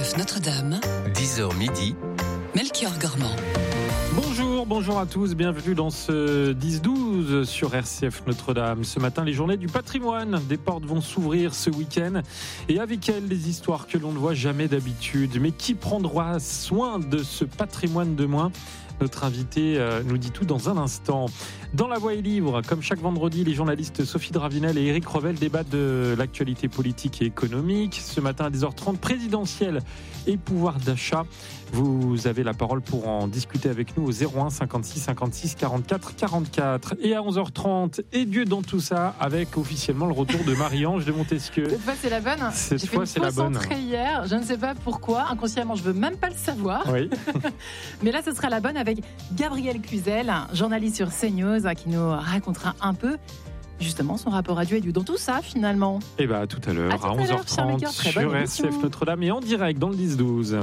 RCF Notre-Dame, 10h midi, Melchior Gormand. Bonjour à tous, bienvenue dans ce 10-12 sur RCF Notre-Dame. Ce matin, les journées du patrimoine. Des portes vont s'ouvrir ce week-end et avec elles, des histoires que l'on ne voit jamais d'habitude. Mais qui prendra soin de ce patrimoine de moins ? Notre invité nous dit tout dans un instant. Dans La Voix est libre, comme chaque vendredi, les journalistes Sophie Dravinel et Éric Revel débattent de l'actualité politique et économique. Ce matin à 10h30, présidentielle et pouvoir d'achat. Vous avez la parole pour en discuter avec nous au 01 56 56 44 44. Et à 11h30, et Dieu dans tout ça, avec officiellement le retour de Marie-Ange de Montesquieu. Cette fois, c'est la bonne. Cette J'ai fois, fait c'est une la fausse bonne. entrée hier, je ne sais pas pourquoi. Inconsciemment, je ne veux même pas le savoir. Oui. Mais là, ce sera la bonne avec Gabriel Cluzel, journaliste sur CNews, qui nous racontera un peu justement son rapport à Dieu et Dieu dans tout ça, finalement. Et bien, à tout à l'heure, à 11h30, sur RCF Notre-Dame et en direct dans le 10-12.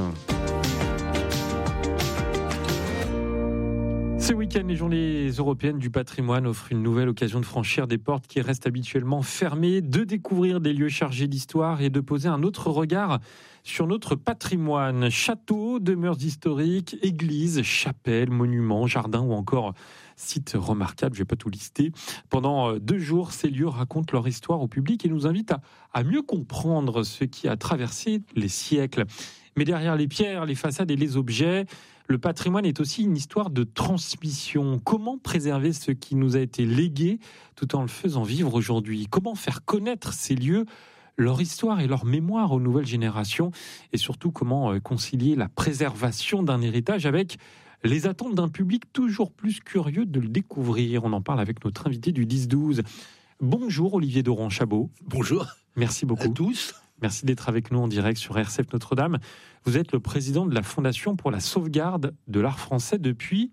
Ce week-end, les journées européennes du patrimoine offrent une nouvelle occasion de franchir des portes qui restent habituellement fermées, de découvrir des lieux chargés d'histoire et de poser un autre regard sur notre patrimoine. Châteaux, demeures historiques, églises, chapelles, monuments, jardins ou encore sites remarquables, je ne vais pas tout lister. Pendant 2 jours, ces lieux racontent leur histoire au public et nous invitent à mieux comprendre ce qui a traversé les siècles. Mais derrière les pierres, les façades et les objets, le patrimoine est aussi une histoire de transmission. Comment préserver ce qui nous a été légué tout en le faisant vivre aujourd'hui ? Comment faire connaître ces lieux, leur histoire et leur mémoire aux nouvelles générations ? Et surtout, comment concilier la préservation d'un héritage avec les attentes d'un public toujours plus curieux de le découvrir ? On en parle avec notre invité du 10-12. Bonjour Olivier Doran-Chabot. Bonjour. Merci beaucoup. À tous. Merci d'être avec nous en direct sur RCF Notre-Dame. Vous êtes le président de la Fondation pour la sauvegarde de l'art français depuis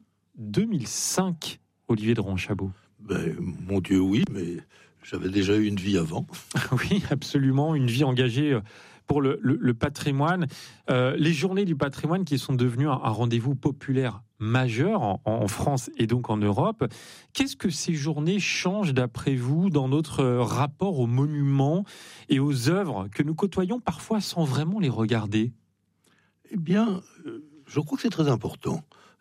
2005, Olivier Doran-Chabot. Mon Dieu, oui, mais j'avais déjà eu une vie avant. Oui, absolument, une vie engagée pour le patrimoine. Les journées du patrimoine qui sont devenues un rendez-vous populaire majeur en France et donc en Europe. Qu'est-ce que ces journées changent d'après vous dans notre rapport aux monuments et aux œuvres que nous côtoyons parfois sans vraiment les regarder ? Eh bien, je crois que c'est très important.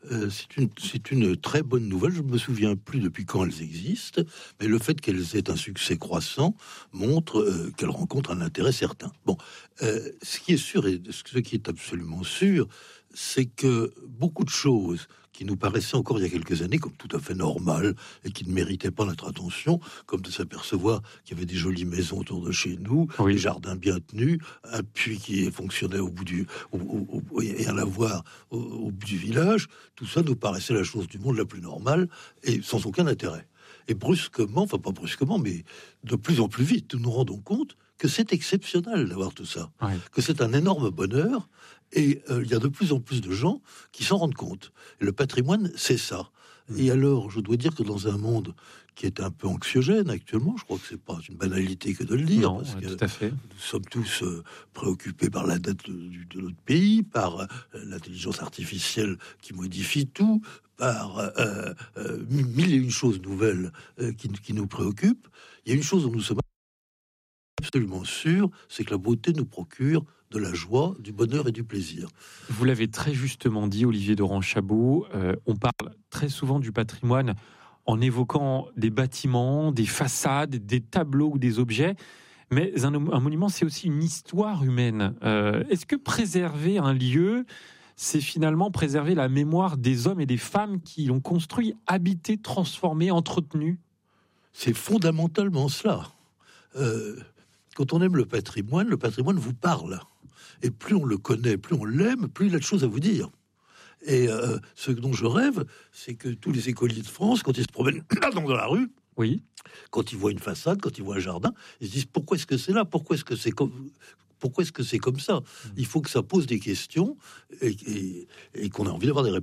C'est une très bonne nouvelle. Je ne me souviens plus depuis quand elles existent, mais le fait qu'elles aient un succès croissant montre qu'elles rencontrent un intérêt certain. Bon, ce qui est sûr et ce qui est absolument sûr, c'est que beaucoup de choses qui nous paraissaient encore il y a quelques années comme tout à fait normales et qui ne méritaient pas notre attention, comme de s'apercevoir qu'il y avait des jolies maisons autour de chez nous, des jardins bien tenus, un puits qui fonctionnait au bout et un lavoir au bout du village, tout ça nous paraissait la chose du monde la plus normale et sans aucun intérêt. Et brusquement, enfin pas brusquement, mais de plus en plus vite, nous nous rendons compte que c'est exceptionnel d'avoir tout ça, que c'est un énorme bonheur, et il y a de plus en plus de gens qui s'en rendent compte. Et le patrimoine, c'est ça. Et alors, je dois dire que dans un monde qui est un peu anxiogène actuellement, je crois que c'est pas une banalité que de le dire, parce que tout à fait. Nous sommes tous préoccupés par la dette de notre pays, par l'intelligence artificielle qui modifie tout, par mille et une choses nouvelles qui nous préoccupent. Il y a une chose dont nous sommes absolument sûrs, c'est que la beauté nous procure de la joie, du bonheur et du plaisir. Vous l'avez très justement dit, Olivier Doran-Chabot, on parle très souvent du patrimoine en évoquant des bâtiments, des façades, des tableaux ou des objets, mais un monument, c'est aussi une histoire humaine. Est-ce que préserver un lieu, c'est finalement préserver la mémoire des hommes et des femmes qui l'ont construit, habité, transformé, entretenu ? C'est fondamentalement cela. Quand on aime le patrimoine vous parle. Et plus on le connaît, plus on l'aime, plus il a de choses à vous dire. Et ce dont je rêve, c'est que tous les écoliers de France, quand ils se promènent dans la rue, quand ils voient une façade, quand ils voient un jardin, ils se disent pourquoi est-ce que c'est là ? Pourquoi est-ce que c'est comme ça ? Il faut que ça pose des questions et qu'on ait envie d'avoir des réponses.